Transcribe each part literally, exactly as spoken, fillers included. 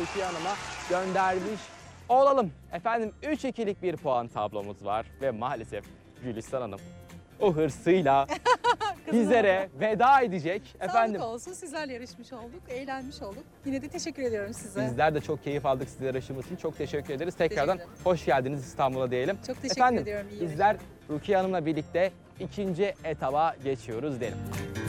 Rukiye Hanım'a göndermiş olalım. Efendim üç ikilik bir puan tablomuz var ve maalesef Gülistan Hanım o hırsıyla bizlere veda edecek. Efendim Sağlık olsun. Sizlerle yarışmış olduk, eğlenmiş olduk. Yine de teşekkür ediyorum size. bizler de çok keyif aldık sizlere yarışımız için. Çok teşekkür ederiz. Tekrardan Teşekkür ederim. hoş geldiniz İstanbul'a diyelim. Çok teşekkür Efendim, ediyorum. İyi bizler Rukiye Hanım'la birlikte ikinci etaba geçiyoruz diyelim.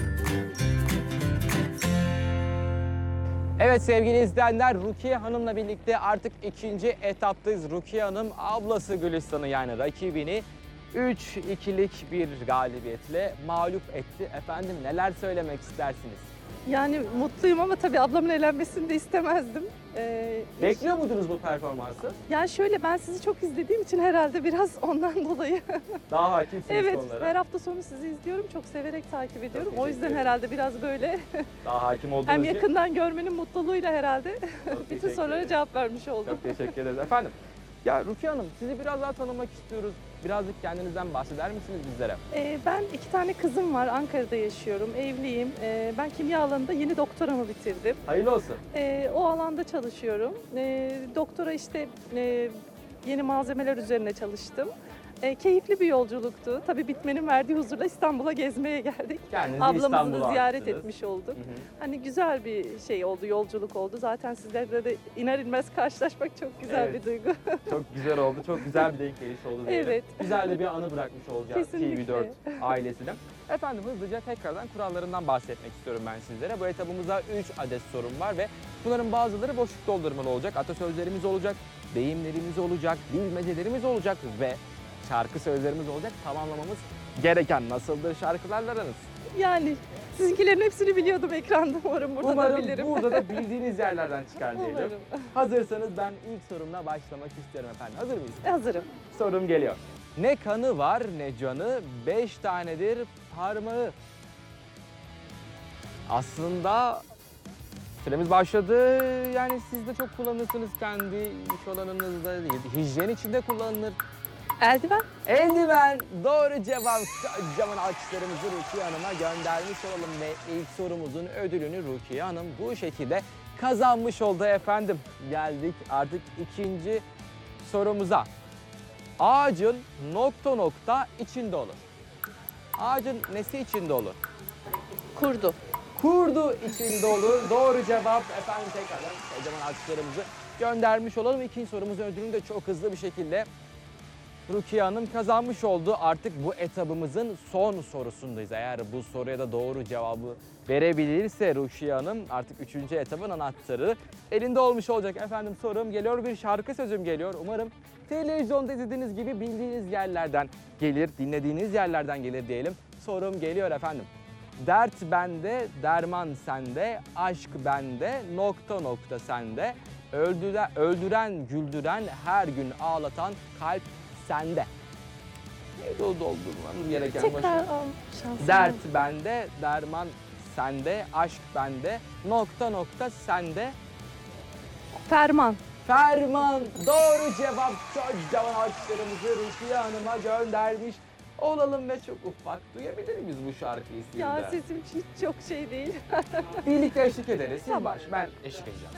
Evet sevgili izleyenler, Rukiye Hanım'la birlikte artık ikinci etaptayız. Rukiye Hanım ablası Gülistan'ı yani rakibini üç ikilik bir galibiyetle mağlup etti. Efendim neler söylemek istersiniz? Yani mutluyum ama tabii ablamın elenmesini de istemezdim. Ee, Bekliyor muydunuz bu performansı? yani şöyle, ben sizi çok izlediğim için herhalde biraz ondan dolayı. Daha hakimsiniz Evet, konulara. her hafta sonu sizi izliyorum. Çok severek takip ediyorum. O teşekkür yüzden ederim. herhalde biraz böyle Daha hakim olduğunuz hem için yakından görmenin mutluluğuyla herhalde çok bütün teşekkür sorulara ederim. cevap vermiş oldum. Çok teşekkür ederiz efendim. Ya Rukiye Hanım, sizi biraz daha tanımak istiyoruz. Birazcık kendinizden bahseder misiniz bizlere? Ee, ben iki tane kızım var. Ankara'da yaşıyorum. Evliyim. Ee, ben kimya alanında yeni doktoramı bitirdim. Hayırlı olsun. Ee, o alanda çalışıyorum. Ee, doktora işte e, yeni malzemeler üzerine çalıştım. Ee, keyifli bir yolculuktu. Tabii bitmenin verdiği huzurla İstanbul'a gezmeye geldik. Kendinizi Ablamızı İstanbul'a da ziyaret attınız. etmiş olduk. Hı hı. Hani güzel bir şey oldu, yolculuk oldu. Zaten sizlerle de iner inmez karşılaşmak çok güzel Evet. bir duygu. Çok güzel oldu. Çok güzel bir denk geliş oldu diyelim. Evet. Güzel de bir anı bırakmış olacağız Kesinlikle. T V dört ailesine. Efendim hızlıca tekrardan kurallarından bahsetmek istiyorum ben sizlere. Bu etabımızda üç adet sorun var ve bunların bazıları boşluk doldurmalı olacak. Atasözlerimiz olacak, deyimlerimiz olacak, bilmecelerimiz olacak ve şarkı sözlerimiz olacak. Tamamlamamız gereken nasıldır şarkılarla aranız? Yani sizinkilerin hepsini biliyordum ekranda. Umarım burada Umarım da bilirim. burada da bildiğiniz yerlerden çıkar diyelim. Umarım. Hazırsanız ben ilk sorumla başlamak istiyorum efendim. Hazır mıyız? Hazırım. Sorum geliyor. Ne kanı var ne canı, beş tanedir parmağı. Aslında süremiz başladı. Yani siz de çok kullanırsınız kendi iş alanınızda. Hijyen içinde kullanılır. Eldiven. Eldiven doğru cevap. Kocaman alkışlarımızı Rukiye Hanım'a göndermiş olalım ve ilk sorumuzun ödülünü Rukiye Hanım bu şekilde kazanmış oldu efendim. Geldik artık ikinci sorumuza. Ağacın nokta nokta içinde olur. Ağacın nesi içinde olur? Kurdu. Kurdu içinde olur. Doğru cevap. Efendim tekrardan kocaman alkışlarımızı göndermiş olalım. İkinci sorumuzun ödülünü de çok hızlı bir şekilde Rukiye Hanım kazanmış oldu. Artık bu etabımızın son sorusundayız. Eğer bu soruya da doğru cevabı verebilirse Rukiye Hanım artık üçüncü etabın anahtarı elinde olmuş olacak. Efendim sorum geliyor, bir şarkı sözüm geliyor. Umarım televizyonda izlediğiniz gibi bildiğiniz yerlerden gelir, dinlediğiniz yerlerden gelir diyelim. Sorum geliyor efendim. Dert bende, derman sende, aşk bende, nokta nokta sende. Öldüren, öldüren, güldüren, her gün ağlatan kalp sende. Neydi o doldurmamız gereken Tekrar başına? al şansını. Dert bende, derman sende, aşk bende, nokta nokta sende. Ferman. Ferman doğru cevap. Kocaman alkışlarımızı Rukiye Hanım'a göndermiş olalım ve çok ufak duyabilir miyiz bu şarkıyı sizden? Ya sesim hiç çok şey değil. Birlikte eşlik ederiz. Siz Tamam. baş, ben eşlik edeceğim.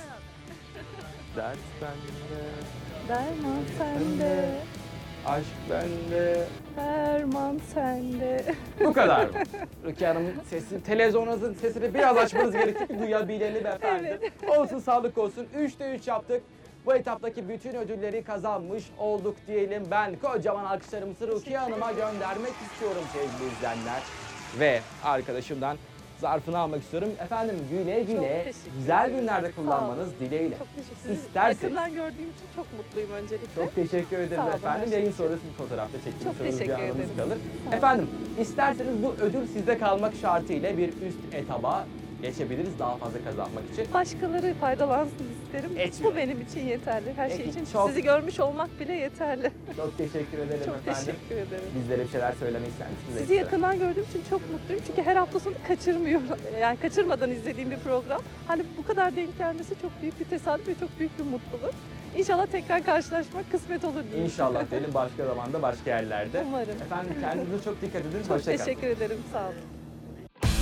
Dert bende, Derman sende, aşk bende. ferman sende. Bu kadar mı? Rukiye Hanım'ın sesi, televizyonunuzun sesini biraz açmanız gerekir ki duyabilelim efendim. Olsun sağlık olsun. Üçte üç yaptık. Bu etaptaki bütün ödülleri kazanmış olduk diyelim. Ben kocaman alkışlarımızı Rukiye Hanım'a göndermek istiyorum sevgili izleyenler. Ve arkadaşımdan zarfını almak istiyorum. Efendim güle güle, teşekkür güzel ederim. günlerde Sağ kullanmanız olun. dileğiyle. Çok teşekkür ederim. Sizi İsterseniz- yakından gördüğüm için çok mutluyum öncelikle. Çok teşekkür ederim Sağ olun, efendim. her şey Yayın için. sonrası bir fotoğrafta çektiğimiz Çok bir teşekkür anımız ederim. kalır. Sağ olun. Efendim isterseniz bu ödül sizde kalmak şartıyla bir üst etaba geçebiliriz daha fazla kazanmak için. Başkaları faydalansın isterim. Etmiyor. Bu benim için yeterli. Her şey Peki, için çok- sizi görmüş olmak bile yeterli. Çok teşekkür ederim Çok efendim. teşekkür ederim. Bizlere bir şeyler söylemek ister misiniz? Sizi ekstra? yakından gördüğüm için çok mutluyum. Çünkü her hafta sonu kaçırmıyorum. Yani kaçırmadan izlediğim bir program. Hani bu kadar denk gelmesi çok büyük bir tesadüf ve çok büyük bir mutluluk. İnşallah tekrar karşılaşmak kısmet olur diye. İnşallah diyelim başka zamanda başka yerlerde. Umarım. Efendim kendinize çok dikkat edin. Çok Hoşça kalın. teşekkür ederim. Sağ olun.